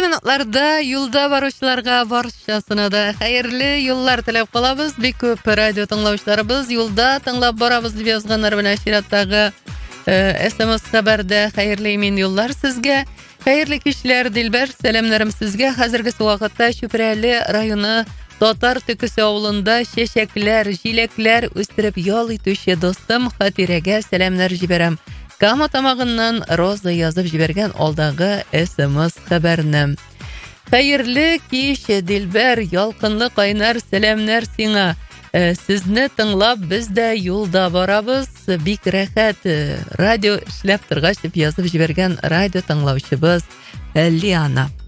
минутларда юлда баручыларга барчасына да хайырлы юллар теләп калабыз. Бик күп радио тыңлаучыларыбыз юлда тыңлап барабыз дип язганнар белән чираттагы SMS хәбәрдә хайырлы имин юллар сезгә. Хайырлы кичләр Дилбәр, сәламнарым сезгә. Хәзерге вакытта Чүпрәле районы Татар Төкесе авылында чәчәкләр, җиләкләр үстереп ял итүче достым Хатирәгә сәламнар җибәрәм. Кама тамагыннан Роза язып җибәргән алдагы SMS хәбәрне. Хайырлы кич Дилбәр, ялкынлы кайнар сәламнар сиңа. Сезне тыңлап без дә юлда барабыз. Бик рәхәт радио эшләп торгач дип язып җибәргән радио тыңлаучыбыз Лиана.